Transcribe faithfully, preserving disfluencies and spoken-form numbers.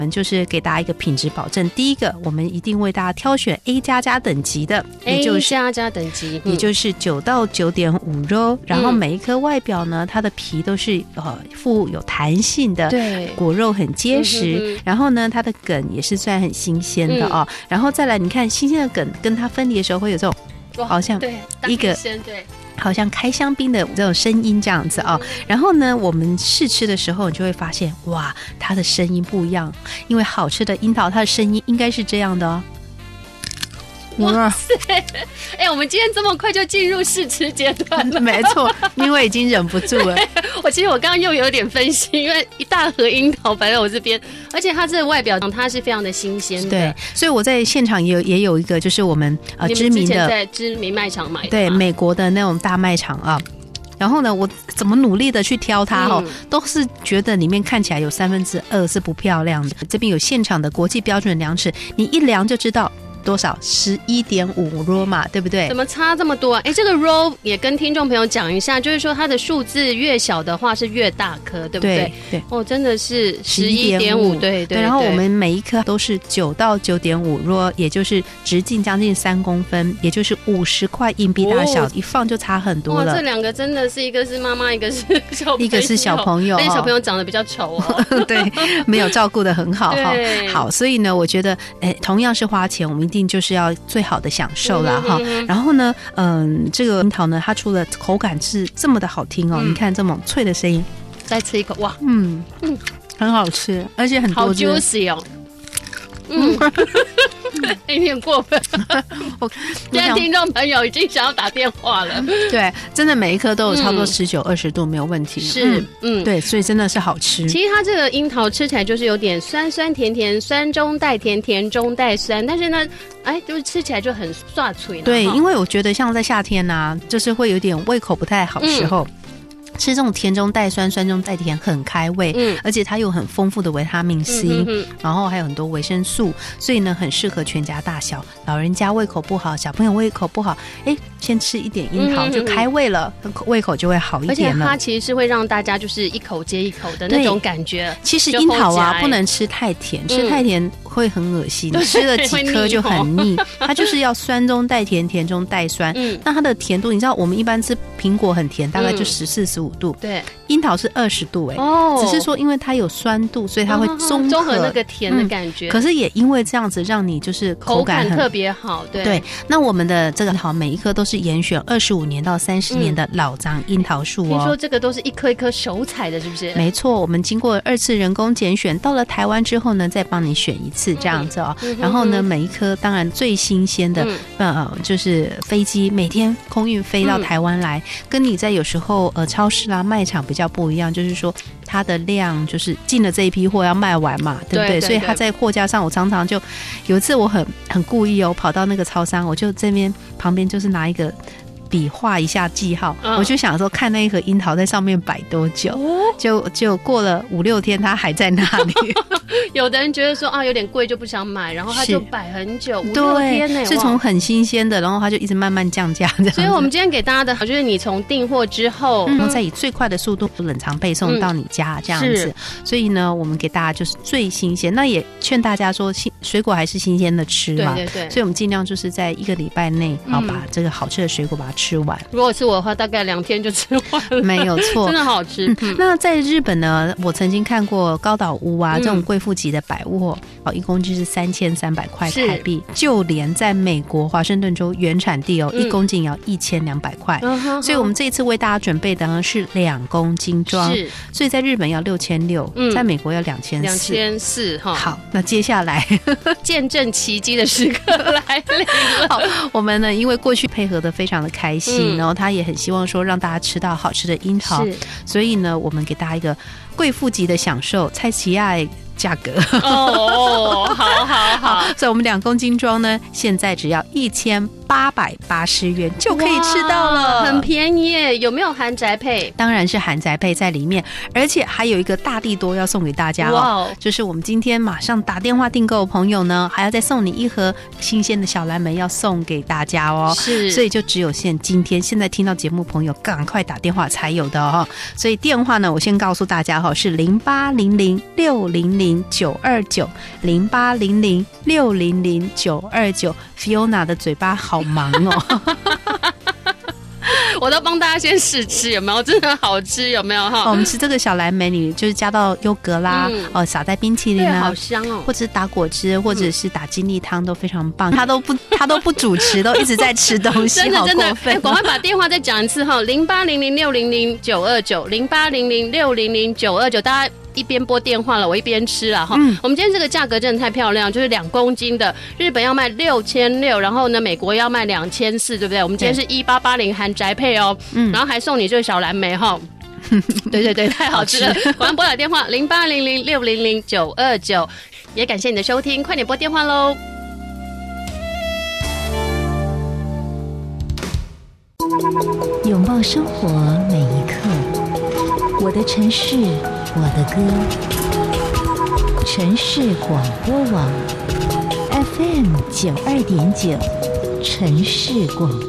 我们就是给大家一个品质保证。第一个，我们一定为大家挑选 A 加加等级的，也就是 A 加加等级， 也就是九到九点五 row，然后每一颗外表呢，它的皮都是呃富有弹性的， 对， 果肉很结实，嗯、然后呢，它的梗也是算很新鲜的哦。嗯、然后再来，你看新鲜的梗跟它分离的时候会有这种，好像一个对。 好像开香槟的这种声音这样子哦，然后呢，我们试吃的时候，你就会发现，哇，它的声音不一样，因为好吃的樱桃，它的声音应该是这样的哦。 哇塞！哎、欸，我们今天这么快就进入试吃阶段了， 没错，因为已经忍不住了。 我其实我刚刚又有点分心，因为一大盒樱桃摆在我这边，而且它这个外表它是非常的新鲜的。 对，所以我在现场也有也有一个，就是我们呃知名的在知名卖场买的， 对，美国的那种大卖场啊。然后呢，我怎么努力的去挑它哦，嗯、都是觉得里面看起来有三分之二是不漂亮的。这边有现场的国际标准量尺，你一量就知道。多少 十一点五 row 嘛，对不对？ 怎么差这么多啊？哎，这个 row 也跟听众朋友讲一下，就是说它的数字越小的话是越大颗，对不对？对，对哦，真的是十一点五，对 对, 对。 然后我们每一颗都是九到九点五 row， 也就是直径将近三公分，也就是五十块硬币大小，哦、一放就差很多了。 哇，这两个真的是一个是妈妈，一个是小朋友， 一个是小朋友， 而且小朋友长得比较丑哦， 对，没有照顾得很好哈。好，所以呢，我觉得，哎，同样是花钱，我们一定就是要最好的享受啦哈、嗯。然后呢，嗯，这个樱桃呢，它除了口感是这么的好听哦，嗯、你看这么脆的声音， 再吃一口，哇， 嗯嗯，很好吃，而且很多好 juicy 哦，嗯。有点过分，我现在听众朋友已经想要打电话了。 对，真的每一颗都有差不多十九二十度，没有问题。 是，嗯， 嗯对，所以真的是好吃。 其实它这个樱桃吃起来就是有点酸酸甜甜，酸中带甜，甜中带酸，但是呢，哎，就是吃起来就很刷脆。 对，因为我觉得像在夏天啊，就是会有点胃口不太好的时候。嗯吃这种甜中带酸，酸中带甜，很开胃，嗯，而且它有很丰富的维他命 C，嗯、哼哼然后还有很多维生素，所以呢，很适合全家大小。老人家胃口不好，小朋友胃口不好，哎，先吃一点樱桃就开胃了，嗯、胃口就会好一点了。 而且它其实是会让大家就是一口接一口的那种感觉。 其实樱桃啊，不能吃太甜，吃太甜会很恶心，嗯、吃了几颗就很腻。它就是要酸中带甜，甜中带酸。嗯，那它的甜度，你知道我们一般吃苹果很甜，大概就十四十五度， 对， 樱桃是二十度、欸，哎、哦，只是说因为它有酸度，所以它会综合综合那个甜的感觉、 嗯。可是也因为这样子，让你就是口感很口感特别好，对对。那我们的这个桃每一颗都是严选二十五年到三十年的老长樱桃树哦。 听说这个都是一颗一颗手采的，是不是？ 没错，我们经过二次人工拣选，到了台湾之后呢，再帮你选一次这样子哦。嗯、然后呢，每一颗当然最新鲜的，嗯、呃，就是飞机每天空运飞到台湾来，嗯、跟你在有时候呃超市啦卖场比较不一样，就是说它的量就是进了这一批货要卖完嘛，对不对？对对对，所以它在货架上，我常常就有一次我很很故意哦，跑到那个超商，我就这边旁边就是拿一个笔画一下记号、嗯、我就想说看那一盒樱桃在上面摆多久、哦、就就过了五六天它还在那里有的人觉得说啊有点贵就不想买，然后他就摆很久，五六天呢， 是从很新鲜的，然后他就一直慢慢降价这样子。 所以我们今天给大家的就是你从订货之后、 嗯、然后再以最快的速度冷藏配送到你家、嗯、这样子。所以呢我们给大家就是最新鲜，那也劝大家说水果还是新鲜的吃嘛，对对对，所以我们尽量就是在一个礼拜内好、嗯、把这个好吃的水果把它吃完。 如果是我的话大概两天就吃完了， 没有错真的好吃、嗯嗯、那在日本呢，我曾经看过高岛屋啊、嗯、这种贵妇级的百物哦，一公斤是三千三百块台币，就连在美国华盛顿州原产地哦，一、嗯、公斤也要一千两百块，所以我们这一次为大家准备的呢是两公斤装，是，所以在日本要六千六，在美国要两千四， 两千四哈。 好，那接下来见证奇迹的时刻来临了。 好，我们呢因为过去配合的非常的开心、嗯，然后他也很希望说让大家吃到好吃的樱桃，所以呢我们给大家一个贵妇级的享受，蔡奇亚价格哦，好好好， 所以我们两公斤装呢，现在只要一千八百八十元就可以吃到了， 很便宜耶。有没有含宅配？ 当然是含宅配在里面，而且还有一个大地多要送给大家哦，就是我们今天马上打电话订购的朋友呢，还要再送你一盒新鲜的小蓝莓要送给大家哦。 是， 所以就只有限今天现在听到节目朋友赶快打电话才有的哦。所以电话呢，我先告诉大家哈，是零八零零六零零九二九零八零零六零零九二九。Fiona 的嘴巴好忙哦。 我都帮大家先试吃，有没有？真的好吃，有没有哈、 哦？我们吃这个小蓝莓，你就是加到优格啦，嗯、哦，撒在冰淇淋啊， 好香哦， 或者是打果汁，或者是打精力汤都非常棒。他都不，他都不主持，都一直在吃东西， 真的真的。 哎， 赶快把电话再讲一次哈，零八零零六零零九二九，零八零零六零零九二九，大家。一边拨电话了，我一边吃了哈。嗯、我们今天这个价格真的太漂亮，就是两公斤的，日本要卖六千六，然后呢，美国要卖两千四，对不对？我们今天是一八八零含宅配哦，嗯，然后还送你这个小蓝莓哈。对对对，太好吃了！赶快拨打电话零八零零六零零九二九，也感谢你的收听，快点拨电话喽。 拥抱生活每一刻。我的城市，我的歌。城市广播网 F M 九二点九，城市广播。